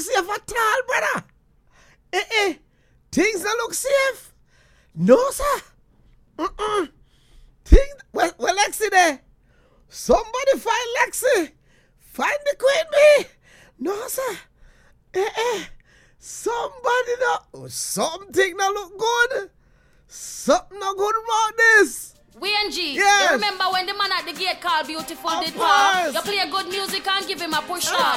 safe at all, brother. Things don't look safe. No, sir. Well, Lexi there. Somebody find Lexi. Find the Queen Bee. No, sir. Somebody something not look good. Something not good about this. WNG, yes. You remember when the man at the gate called Beautiful did park? You play good music and give him a push up.